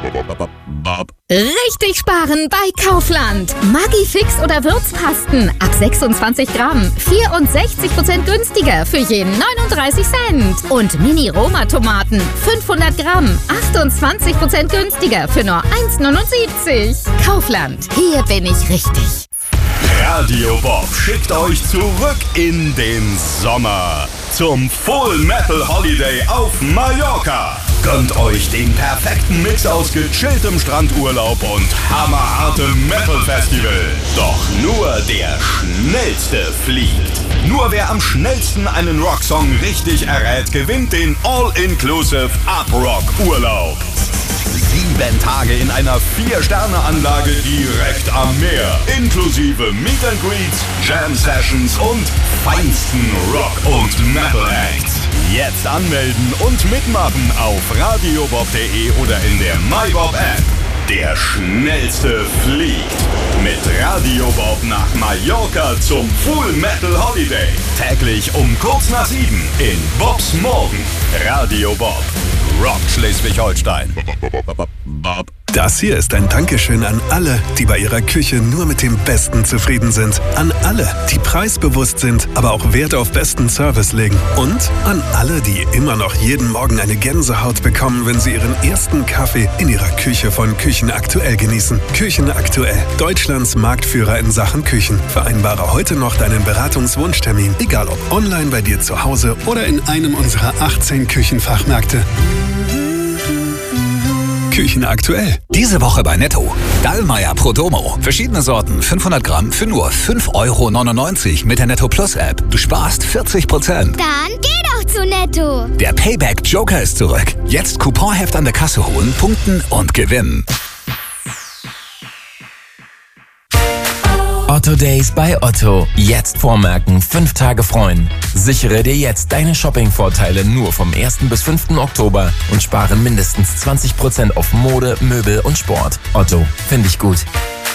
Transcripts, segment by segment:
Richtig sparen bei Kaufland. Maggi Fix oder Würzpasten ab 26 Gramm. 64% günstiger für jeden 39 Cent. Und Mini-Roma-Tomaten 500 Gramm. 28% günstiger für nur 1,79. Kaufland. Hier bin ich richtig. Radio Bob schickt euch zurück in den Sommer zum Full Metal Holiday auf Mallorca. Gönnt euch den perfekten Mix aus gechilltem Strandurlaub und hammerhartem Metal Festival. Doch nur der Schnellste fliegt. Nur wer am schnellsten einen Rocksong richtig errät, gewinnt den All-Inclusive Up-Rock-Urlaub. 7 Tage in einer 4-Sterne-Anlage direkt am Meer. Inklusive Meet and Greets, Jam-Sessions und feinsten Rock- und Metal-Acts. Jetzt anmelden und mitmachen auf radiobob.de oder in der MyBob-App. Der Schnellste fliegt mit Radio Bob nach Mallorca zum Full Metal Holiday. Täglich um kurz nach 7 in Bobs Morgen. Radio Bob. Rock Schleswig-Holstein. Das hier ist ein Dankeschön an alle, die bei ihrer Küche nur mit dem Besten zufrieden sind. An alle, die preisbewusst sind, aber auch Wert auf besten Service legen. Und an alle, die immer noch jeden Morgen eine Gänsehaut bekommen, wenn sie ihren ersten Kaffee in ihrer Küche von Küchen Aktuell genießen. Küchen Aktuell, Deutschlands Marktführer in Sachen Küchen. Vereinbare heute noch deinen Beratungswunschtermin, egal ob online bei dir zu Hause oder in einem unserer 18 Küchenfachmärkte. Küchen Aktuell. Diese Woche bei Netto. Dallmayr Prodomo. Verschiedene Sorten, 500 Gramm für nur 5,99 € mit der Netto Plus App. Du sparst 40%. Dann geh doch zu Netto. Der Payback Joker ist zurück. Jetzt Couponheft an der Kasse holen, punkten und gewinnen. Otto Days bei Otto. Jetzt vormerken, 5 Tage freuen. Sichere dir jetzt deine Shopping-Vorteile nur vom 1. bis 5. Oktober und spare mindestens 20% auf Mode, Möbel und Sport. Otto, finde ich gut.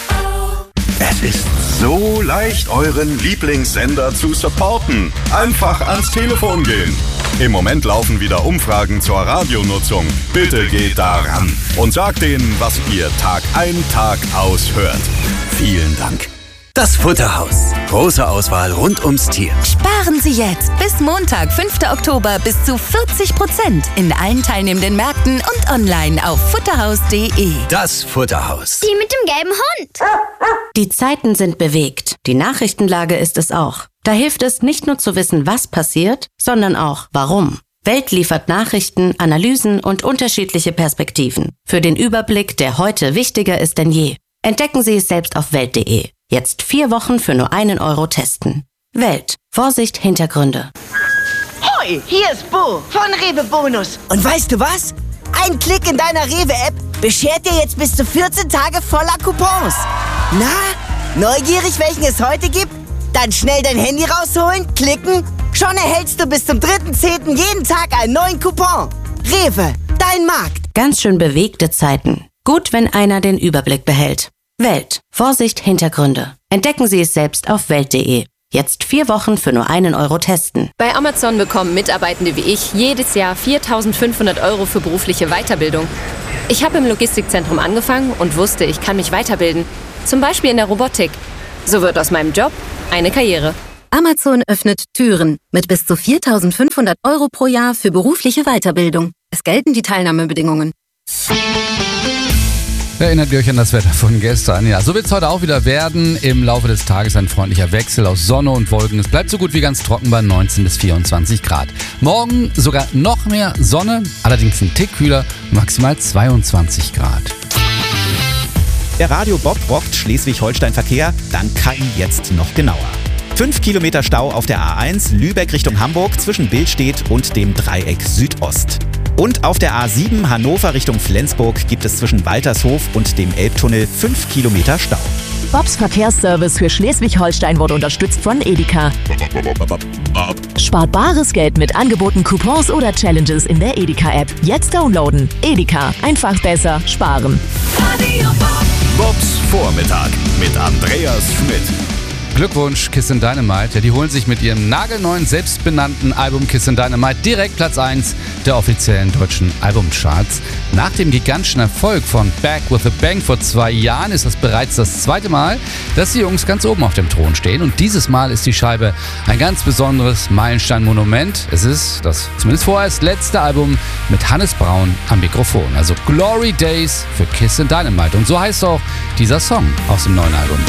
Es ist so leicht, euren Lieblingssender zu supporten. Einfach ans Telefon gehen. Im Moment laufen wieder Umfragen zur Radionutzung. Bitte geht daran und sagt denen, was ihr Tag ein, Tag aus hört. Vielen Dank. Das Futterhaus. Große Auswahl rund ums Tier. Sparen Sie jetzt bis Montag, 5. Oktober bis zu 40% in allen teilnehmenden Märkten und online auf futterhaus.de. Das Futterhaus. Die mit dem gelben Hund. Die Zeiten sind bewegt. Die Nachrichtenlage ist es auch. Da hilft es nicht nur zu wissen, was passiert, sondern auch warum. Welt liefert Nachrichten, Analysen und unterschiedliche Perspektiven. Für den Überblick, der heute wichtiger ist denn je. Entdecken Sie es selbst auf welt.de. Jetzt 4 Wochen für nur 1 € testen. Welt. Vorsicht, Hintergründe. Hoi, hier ist Bo von Rewe Bonus. Und weißt du was? Ein Klick in deiner Rewe-App beschert dir jetzt bis zu 14 Tage voller Coupons. Na, neugierig, welchen es heute gibt? Dann schnell dein Handy rausholen, klicken. Schon erhältst du bis zum 3.10. jeden Tag einen neuen Coupon. Rewe, dein Markt. Ganz schön bewegte Zeiten. Gut, wenn einer den Überblick behält. Welt. Vorsicht, Hintergründe. Entdecken Sie es selbst auf welt.de. Jetzt 4 Wochen für nur 1 € testen. Bei Amazon bekommen Mitarbeitende wie ich jedes Jahr 4.500 € für berufliche Weiterbildung. Ich habe im Logistikzentrum angefangen und wusste, ich kann mich weiterbilden. Zum Beispiel in der Robotik. So wird aus meinem Job eine Karriere. Amazon öffnet Türen mit bis zu 4.500 € pro Jahr für berufliche Weiterbildung. Es gelten die Teilnahmebedingungen. Erinnert ihr euch an das Wetter von gestern? Ja, so wird es heute auch wieder werden. Im Laufe des Tages ein freundlicher Wechsel aus Sonne und Wolken. Es bleibt so gut wie ganz trocken bei 19 bis 24 Grad. Morgen sogar noch mehr Sonne, allerdings ein Tick kühler, maximal 22 Grad. Der Radio Bob rockt Schleswig-Holstein-Verkehr, dann Kai jetzt noch genauer. 5 Kilometer Stau auf der A1 Lübeck Richtung Hamburg zwischen Billstedt und dem Dreieck Südost. Und auf der A7 Hannover Richtung Flensburg gibt es zwischen Waltershof und dem Elbtunnel 5 Kilometer Stau. Bobs Verkehrsservice für Schleswig-Holstein wurde unterstützt von Edeka. Spart bares Geld mit Angeboten, Coupons oder Challenges in der Edeka-App. Jetzt downloaden. Edeka. Einfach besser sparen. Bobs Vormittag mit Andreas Schmidt. Glückwunsch, Kiss and Dynamite. Ja, die holen sich mit ihrem nagelneuen, selbstbenannten Album Kiss and Dynamite direkt Platz 1 der offiziellen deutschen Albumcharts. Nach dem gigantischen Erfolg von Back with a Bang vor 2 Jahren ist das bereits das zweite Mal, dass die Jungs ganz oben auf dem Thron stehen. Und dieses Mal ist die Scheibe ein ganz besonderes Meilenstein-Monument. Es ist das zumindest vorerst letzte Album mit Hannes Braun am Mikrofon. Also Glory Days für Kiss and Dynamite. Und so heißt auch dieser Song aus dem neuen Album.